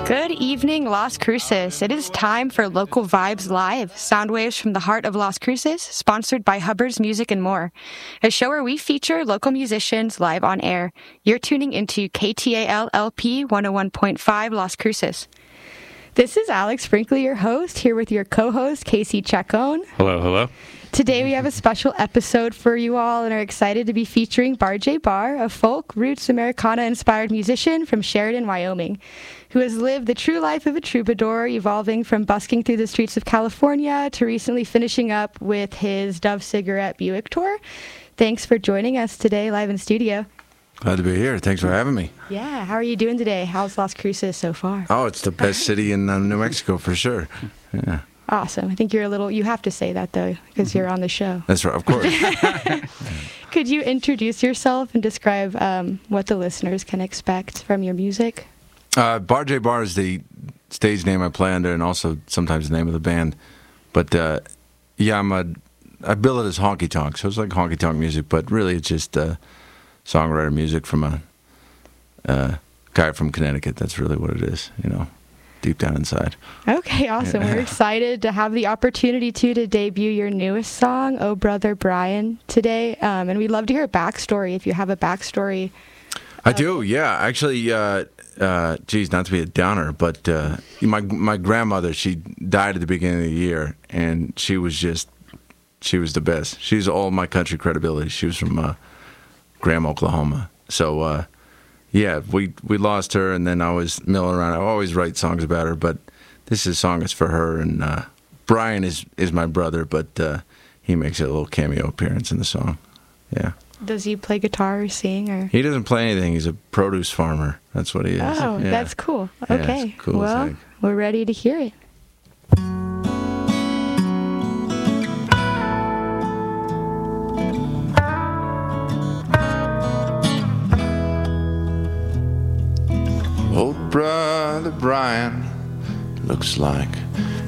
Good evening, Las Cruces. It is time for Local Vibes Live, sound waves from the heart of Las Cruces, sponsored by Hubbard's Music and More, a show where we feature local musicians live on air. You're tuning into KTAL-LP 101.5 Las Cruces. This is Alex Brinkley, your host, here with your co-host, Casey Chacon. Hello, hello. Today we have a special episode for you all and are excited to be featuring Bar J Bar, a folk, roots, Americana-inspired musician from Sheridan, Wyoming, who has lived the true life of a troubadour, evolving from busking through the streets of California to recently finishing up with his Dove Cigarette Buick tour. Thanks for joining us today live in studio. Glad to be here. Thanks for having me. Yeah, how are you doing today? How's Las Cruces so far? Oh, it's the best city in New Mexico for sure. Yeah. Awesome. I think you have to say that though, because you're on the show. That's right, of course. Could you introduce yourself and describe what the listeners can expect from your music? Bar J Bar is the stage name I play under and also sometimes the name of the band. But yeah, I bill it as honky tonk, so it's like honky tonk music, but really it's just songwriter music from a guy from Connecticut. That's really what it is, deep down inside. Okay, awesome. We're excited to have the opportunity to debut your newest song, Oh Brother Brian, today. And we'd love to hear a backstory, if you have a backstory. I do, yeah. Actually, geez, not to be a downer, but my grandmother, she died at the beginning of the year, and she was the best. She's all my country credibility. She was from Graham, Oklahoma. So, yeah, we lost her, and then I was milling around. I always write songs about her, but this song is for her. And Brian is my brother, but he makes a little cameo appearance in the song. Yeah. Does he play guitar or sing? Or he doesn't play anything. He's a produce farmer. That's what he is. Oh, yeah. That's cool. Okay. Yeah, cool. Well, we're ready to hear it. Old brother Brian looks like